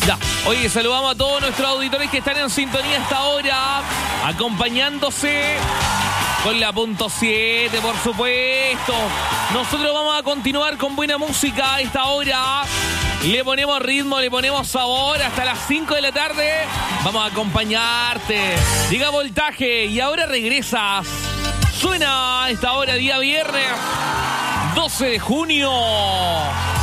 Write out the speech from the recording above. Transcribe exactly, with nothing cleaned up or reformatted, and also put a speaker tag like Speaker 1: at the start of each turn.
Speaker 1: Ya. Oye, saludamos a todos nuestros auditores que están en sintonía a esta hora, acompañándose con la punto siete, por supuesto. Nosotros vamos a continuar con buena música a esta hora. Le ponemos ritmo, le ponemos sabor hasta las cinco de la tarde. Vamos a acompañarte. Diga voltaje y ahora regresas. Suena a esta hora, día viernes, doce de junio.